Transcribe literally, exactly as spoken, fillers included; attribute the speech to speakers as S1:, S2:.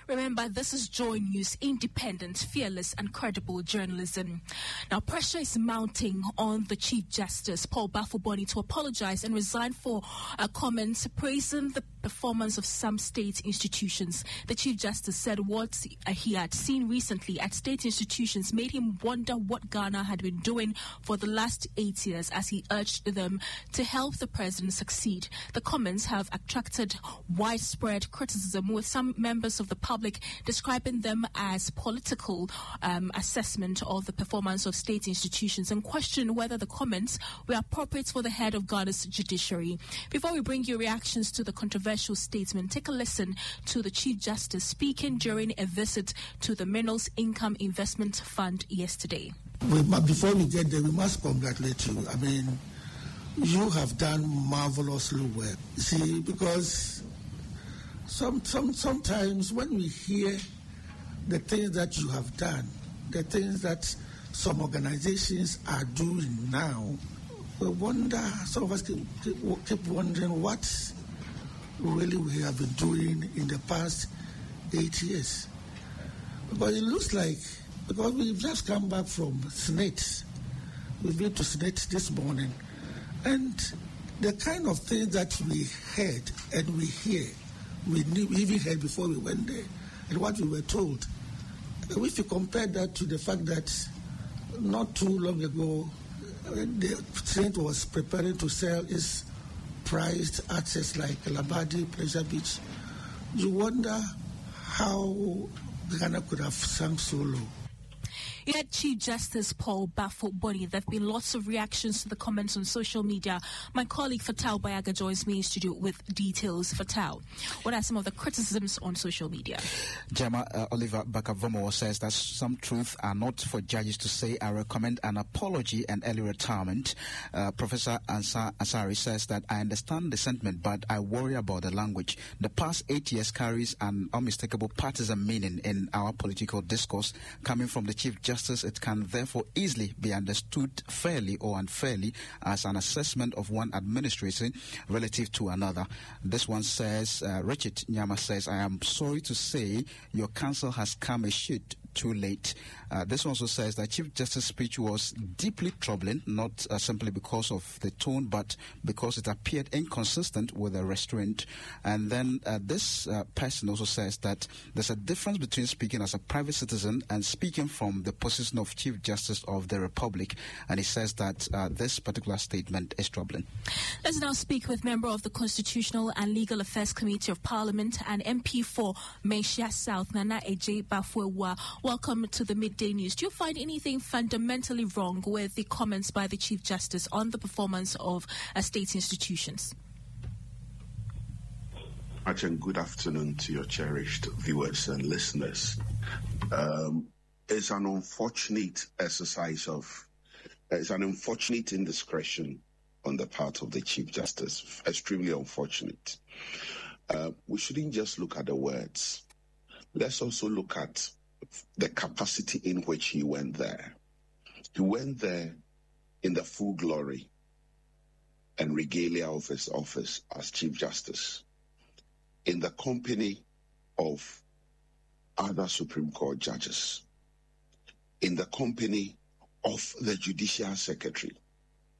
S1: Remember, this is Joy News, independent, fearless, and credible journalism. Now, pressure is mounting on the Chief Justice, Paul Bafo-Boni, to apologize and resign for uh, comments praising the performance of some state institutions. The Chief Justice said what he had seen recently at state institutions made him wonder what Ghana had been doing for the last eight years as he urged them to help the president succeed. The comments have attracted widespread criticism, with some members of the public describing them as political um, assessment of the performance of state institutions and question whether the comments were appropriate for the head of Ghana's judiciary. Before we bring you reactions to the controversial statement, take a listen to the Chief Justice speaking during a visit to the Minerals Income Investment Fund yesterday.
S2: We, before we get there, we must congratulate you. I mean, you have done marvelously well. See, because some, some sometimes when we hear the things that you have done, the things that some organizations are doing now, we wonder, some of us keep, keep wondering what really we have been doing in the past eight years. But it looks like, because we've just come back from Senate, we've been to Senate this morning, and the kind of things that we heard and we hear, we knew, we even heard before we went there, and what we were told. If you compare that to the fact that not too long ago, the Senate was preparing to sell its prized assets like Labadi, Pleasure Beach, you wonder how Ghana could have sunk so low.
S1: You had Chief Justice Paul Bafo-Boni. There have been lots of reactions to the comments on social media. My colleague Fatal Bayaga joins me in studio with details. Fatal, what are some of the criticisms on social media?
S3: Gemma, uh, Oliver Bakavomo says that some truths are not for judges to say. I recommend an apology and early retirement. Uh, Professor Ansar Asari says that I understand the sentiment, but I worry about the language. The past eight years carries an unmistakable partisan meaning in our political discourse coming from the Chief Justice. It can therefore easily be understood fairly or unfairly as an assessment of one administration relative to another. This one says, uh, Richard Nyama says, I am sorry to say your counsel has come a shoot too late. Uh, this also says that Chief Justice's speech was deeply troubling, not uh, simply because of the tone, but because it appeared inconsistent with the restraint. And then uh, this uh, person also says that there's a difference between speaking as a private citizen and speaking from the position of Chief Justice of the Republic. And he says that uh, this particular statement is troubling.
S1: Let's now speak with member of the Constitutional and Legal Affairs Committee of Parliament and M P for Manhyia South, Nana Eje Bafo-Awuah. Welcome to the Midday News. Do you find anything fundamentally wrong with the comments by the Chief Justice on the performance of uh, state institutions?
S4: Much and good afternoon to your cherished viewers and listeners. Um, it's an unfortunate exercise of, it's an unfortunate indiscretion on the part of the Chief Justice. Extremely unfortunate. Uh, we shouldn't just look at the words. Let's also look at the capacity in which he went there. He went there in the full glory and regalia of his office as Chief Justice, in the company of other Supreme Court judges, in the company of the Judicial Secretary,